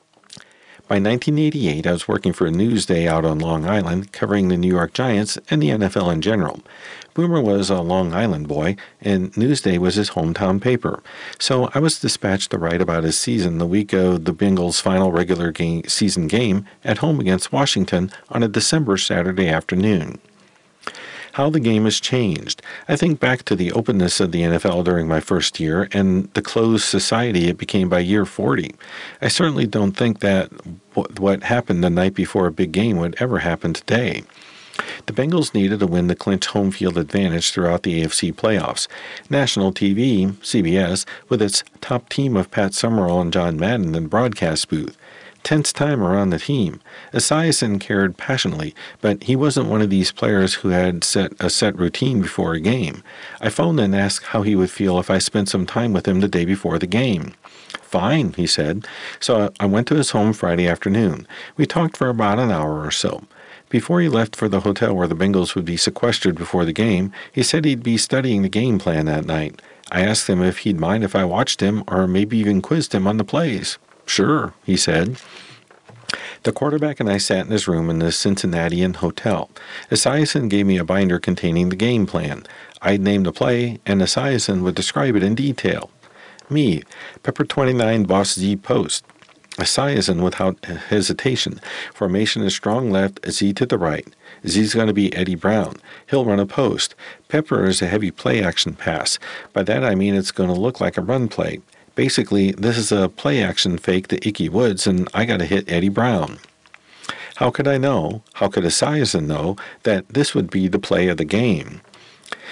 By 1988, I was working for Newsday out on Long Island, covering the New York Giants and the NFL in general. Boomer was a Long Island boy, and Newsday was his hometown paper. So I was dispatched to write about his season the week of the Bengals' final regular season game at home against Washington on a December Saturday afternoon. How the game has changed. I think back to the openness of the NFL during my first year and the closed society it became by year 40. I certainly don't think that what happened the night before a big game would ever happen today. The Bengals needed a win to clinch home field advantage throughout the AFC playoffs. National TV, CBS, with its top team of Pat Summerall and John Madden in the broadcast booth. Tense time around the team. Esiason cared passionately, but he wasn't one of these players who had a set routine before a game. I phoned and asked how he would feel if I spent some time with him the day before the game. Fine, he said. So I went to his home Friday afternoon. We talked for about an hour or so. Before he left for the hotel where the Bengals would be sequestered before the game, he said he'd be studying the game plan that night. I asked him if he'd mind if I watched him or maybe even quizzed him on the plays. Sure, he said. The quarterback and I sat in his room in the Cincinnatian hotel. Esiason gave me a binder containing the game plan. I'd name the play, and Esiason would describe it in detail. Me, Pepper 29, Boss Z post. Esiason without hesitation. Formation is strong left, Z to the right. Z's going to be Eddie Brown. He'll run a post. Pepper is a heavy play action pass. By that I mean it's going to look like a run play. Basically, this is a play-action fake to Ickey Woods, and I got to hit Eddie Brown. How could I know, how could Esiason know, that this would be the play of the game?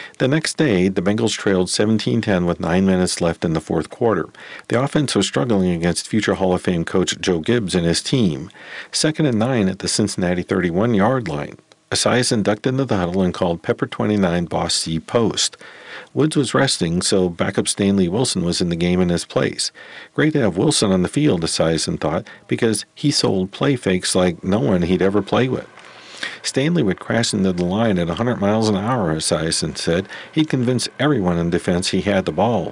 The next day, the Bengals trailed 17-10 with 9 minutes left in the fourth quarter. The offense was struggling against future Hall of Fame coach Joe Gibbs and his team. 2nd and 9 at the Cincinnati 31-yard line. Esiason ducked into the huddle and called Pepper 29 Boss C post. Woods was resting, so backup Stanley Wilson was in the game in his place. Great to have Wilson on the field, Esiason thought, because he sold play fakes like no one he'd ever play with. Stanley would crash into the line at 100 miles an hour, Esiason said. He'd convince everyone in defense he had the ball.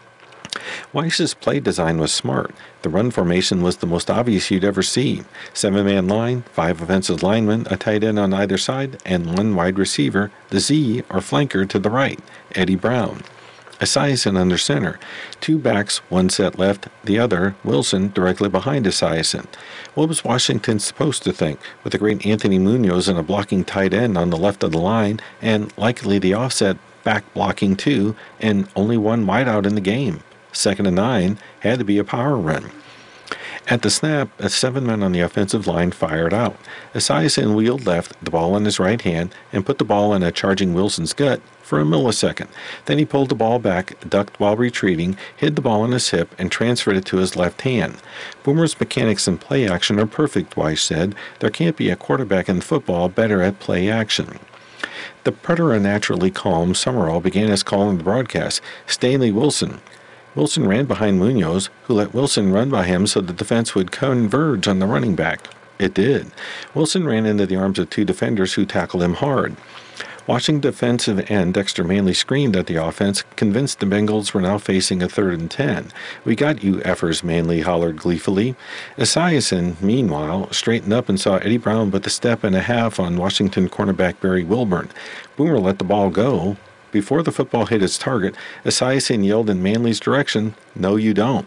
Weiss's play design was smart. The run formation was the most obvious you'd ever see. 7-man line, 5 offensive linemen, a tight end on either side, and 1 wide receiver, the Z, or flanker, to the right, Eddie Brown. Esiason under center. 2 backs, 1 set left, the other, Wilson, directly behind Esiason. What was Washington supposed to think, with the great Anthony Munoz and a blocking tight end on the left of the line, and likely the offset back blocking too, and only 1 wideout in the game? 2nd and 9 had to be a power run. At the snap, 7 men on the offensive line fired out. Esiason wheeled left, the ball in his right hand, and put the ball in a charging Wilson's gut for a millisecond. Then he pulled the ball back, ducked while retreating, hid the ball in his hip, and transferred it to his left hand. Boomer's mechanics in play action are perfect, Weiss said. There can't be a quarterback in football better at play action. The preternaturally calm Summerall began his call in the broadcast. Stanley Wilson. Wilson ran behind Munoz, who let Wilson run by him so the defense would converge on the running back. It did. Wilson ran into the arms of 2 defenders who tackled him hard. Watching defensive end Dexter Manley screamed at the offense, convinced the Bengals were now facing a 3rd and 10. "We got you, effers," Manley hollered gleefully. Esiason, meanwhile, straightened up and saw Eddie Brown put a step and a half on Washington cornerback Barry Wilburn. Boomer let the ball go. Before the football hit its target, Esiason yelled in Manley's direction, "No, you don't."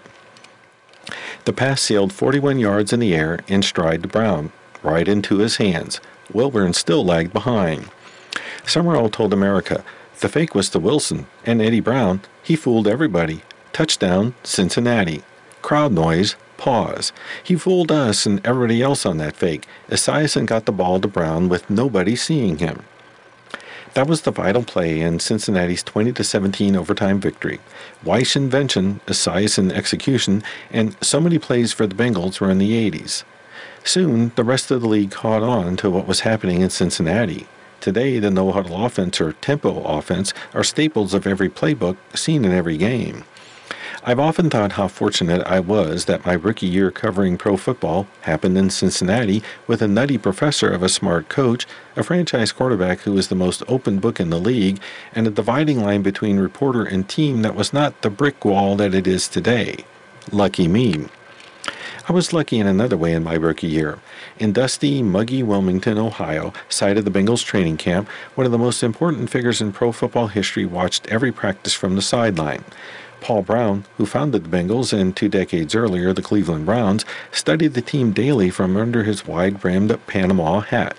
The pass sailed 41 yards in the air in stride to Brown, right into his hands. Wilburn still lagged behind. Summerall told America, "The fake was to Wilson, and Eddie Brown. He fooled everybody. Touchdown, Cincinnati." Crowd noise, pause. "He fooled us and everybody else on that fake." Esiason got the ball to Brown with nobody seeing him. That was the vital play in Cincinnati's 20-17 overtime victory. Weiss invention, Esiason execution, and so many plays for the Bengals were in the 80s. Soon, the rest of the league caught on to what was happening in Cincinnati. Today, the no-huddle offense or tempo offense are staples of every playbook seen in every game. I've often thought how fortunate I was that my rookie year covering pro football happened in Cincinnati with a nutty professor of a smart coach, a franchise quarterback who was the most open book in the league, and a dividing line between reporter and team that was not the brick wall that it is today. Lucky me. I was lucky in another way in my rookie year. In dusty, muggy Wilmington, Ohio, site of the Bengals training camp, one of the most important figures in pro football history watched every practice from the sideline. Paul Brown, who founded the Bengals and 2 decades earlier the Cleveland Browns, studied the team daily from under his wide-brimmed Panama hat.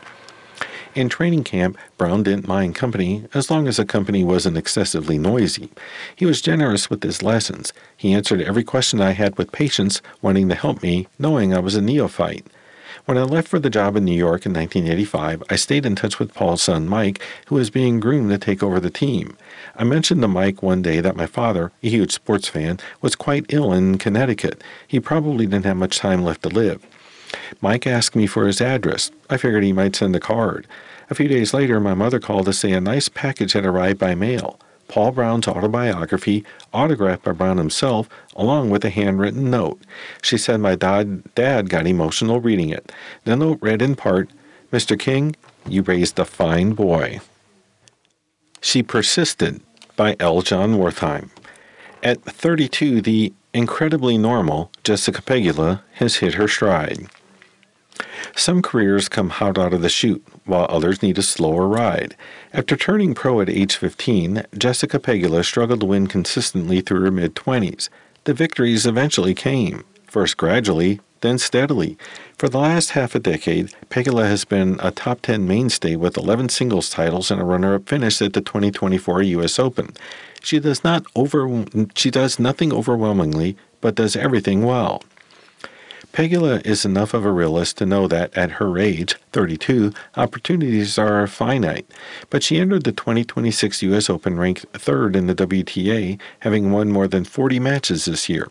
In training camp, Brown didn't mind company as long as the company wasn't excessively noisy. He was generous with his lessons. He answered every question I had with patience, wanting to help me, knowing I was a neophyte. When I left for the job in New York in 1985, I stayed in touch with Paul's son Mike, who was being groomed to take over the team. I mentioned to Mike one day that my father, a huge sports fan, was quite ill in Connecticut. He probably didn't have much time left to live. Mike asked me for his address. I figured he might send a card. A few days later, my mother called to say a nice package had arrived by mail. Paul Brown's autobiography, autographed by Brown himself, along with a handwritten note. She said my dad got emotional reading it. The note read in part, "Mr. King, you raised a fine boy." She Persisted by L. John Wertheim. At 32, the incredibly normal Jessica Pegula has hit her stride. Some careers come hot out of the chute, while others need a slower ride. After turning pro at age 15, Jessica Pegula struggled to win consistently through her mid-20s. The victories eventually came, first gradually, then steadily. For the last half a decade, Pegula has been a top 10 mainstay with 11 singles titles and a runner-up finish at the 2024 U.S. Open. She does nothing overwhelmingly, but does everything well. Pegula is enough of a realist to know that at her age, 32, opportunities are finite, but she entered the 2026 U.S. Open ranked third in the WTA, having won more than 40 matches this year.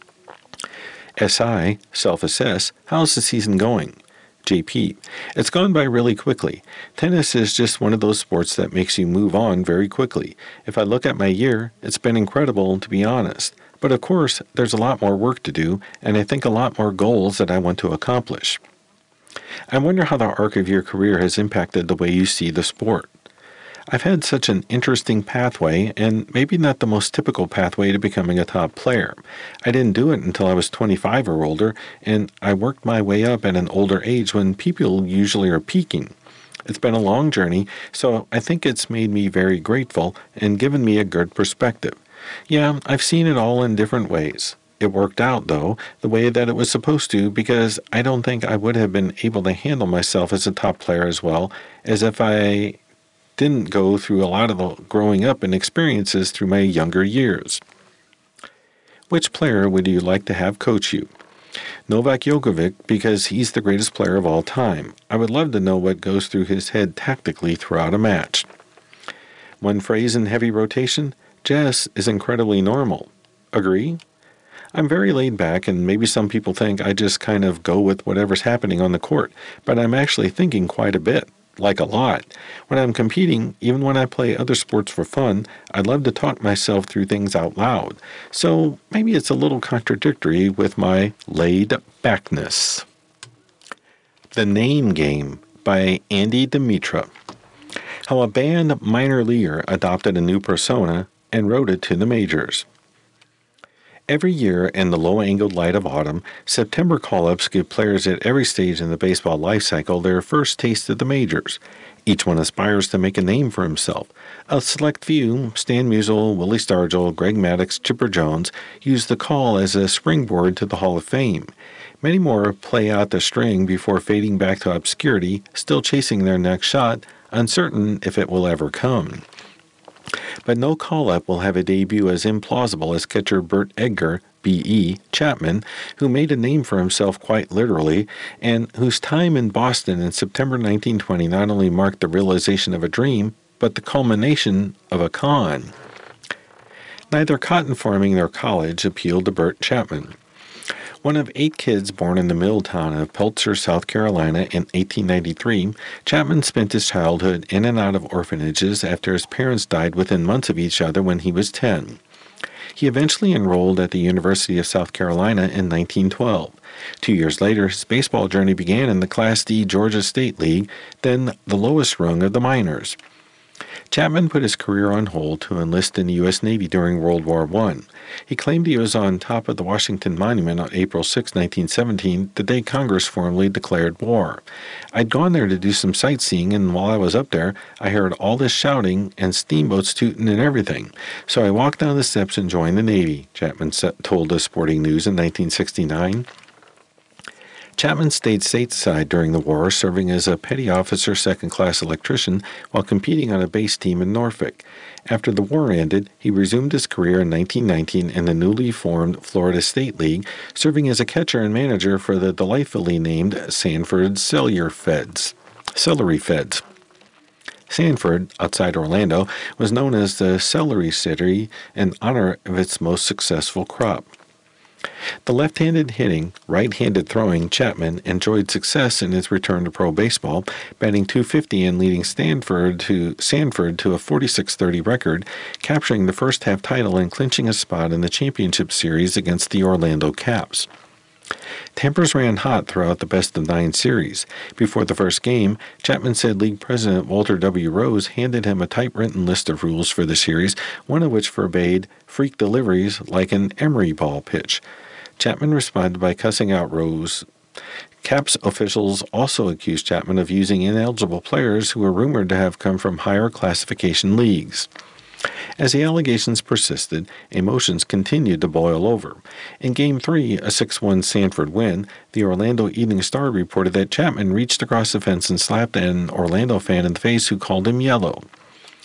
SI, self-assess, how's the season going? JP, it's gone by really quickly. Tennis is just one of those sports that makes you move on very quickly. If I look at my year, it's been incredible, to be honest. But of course, there's a lot more work to do, and I think a lot more goals that I want to accomplish. I wonder how the arc of your career has impacted the way you see the sport. I've had such an interesting pathway, and maybe not the most typical pathway to becoming a top player. I didn't do it until I was 25 or older, and I worked my way up at an older age when people usually are peaking. It's been a long journey, so I think it's made me very grateful and given me a good perspective. Yeah, I've seen it all in different ways. It worked out, though, the way that it was supposed to, because I don't think I would have been able to handle myself as a top player as well as if I didn't go through a lot of the growing up and experiences through my younger years. Which player would you like to have coach you? Novak Djokovic, because he's the greatest player of all time. I would love to know what goes through his head tactically throughout a match. One phrase in heavy rotation, Jess is incredibly normal. Agree? I'm very laid back, and maybe some people think I just kind of go with whatever's happening on the court, but I'm actually thinking quite a bit. Like a lot. When I'm competing, even when I play other sports for fun, I love to talk myself through things out loud. So maybe it's a little contradictory with my laid backness. The Name Game by Andy Dimitra. How a band minor leaguer adopted a new persona and rode it to the majors. Every year in the low-angled light of autumn, September call-ups give players at every stage in the baseball life cycle their first taste of the majors. Each one aspires to make a name for himself. A select few, Stan Musial, Willie Stargell, Greg Maddux, Chipper Jones, use the call as a springboard to the Hall of Fame. Many more play out the string before fading back to obscurity, still chasing their next shot, uncertain if it will ever come. But no call-up will have a debut as implausible as catcher Bert Edgar, B.E. Chapman, who made a name for himself quite literally, and whose time in Boston in September 1920 not only marked the realization of a dream, but the culmination of a con. Neither cotton farming nor college appealed to Bert Chapman. One of 8 kids born in the mill town of Peltzer, South Carolina in 1893, Chapman spent his childhood in and out of orphanages after his parents died within months of each other when he was 10. He eventually enrolled at the University of South Carolina in 1912. 2 years later, his baseball journey began in the Class D Georgia State League, then the lowest rung of the minors. Chapman put his career on hold to enlist in the U.S. Navy during World War I. He claimed he was on top of the Washington Monument on April 6, 1917, the day Congress formally declared war. I'd gone there to do some sightseeing, and while I was up there, I heard all this shouting and steamboats tooting and everything. So I walked down the steps and joined the Navy, Chapman told us Sporting News in 1969. Chapman stayed stateside during the war, serving as a petty officer second-class electrician while competing on a base team in Norfolk. After the war ended, he resumed his career in 1919 in the newly formed Florida State League, serving as a catcher and manager for the delightfully named Sanford Celery Feds. Sanford, outside Orlando, was known as the Celery City in honor of its most successful crop. The left-handed hitting, right-handed throwing Chapman enjoyed success in his return to pro baseball, batting .250 and leading Sanford to a 46-30 record, capturing the first-half title and clinching a spot in the championship series against the Orlando Caps. Tempers ran hot throughout the best-of-9 series. Before the first game, Chapman said League President Walter W. Rose handed him a typewritten list of rules for the series, one of which forbade freak deliveries like an emery ball pitch. Chapman responded by cussing out Rose. Caps officials also accused Chapman of using ineligible players who were rumored to have come from higher classification leagues. As the allegations persisted, emotions continued to boil over. In Game 3, a 6-1 Sanford win, the Orlando Evening Star reported that Chapman reached across the fence and slapped an Orlando fan in the face who called him yellow.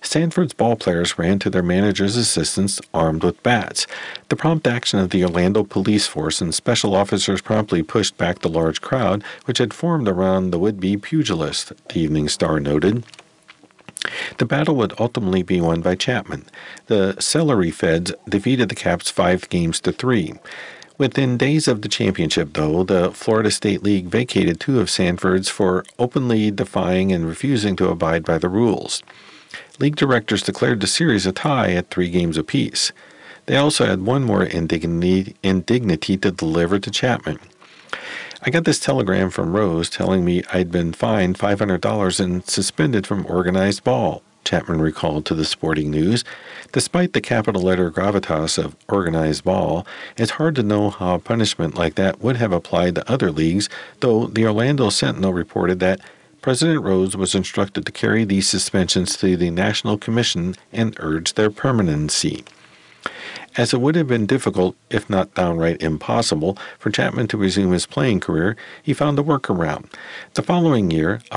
Sanford's ball players ran to their manager's assistance armed with bats. The prompt action of the Orlando police force and special officers promptly pushed back the large crowd which had formed around the would-be pugilist, the Evening Star noted. The battle would ultimately be won by Chapman. The Celery Feds defeated the Caps 5-3. Within days of the championship, though, the Florida State League vacated 2 of Sanford's for openly defying and refusing to abide by the rules. League directors declared the series a tie at 3 games apiece. They also had one more indignity to deliver to Chapman. I got this telegram from Rose telling me I'd been fined $500 and suspended from organized ball, Chapman recalled to the Sporting News. Despite the capital letter gravitas of organized ball, it's hard to know how a punishment like that would have applied to other leagues, though the Orlando Sentinel reported that President Rose was instructed to carry these suspensions to the National Commission and urge their permanency. As it would have been difficult, if not downright impossible, for Chapman to resume his playing career, he found a workaround. The following year,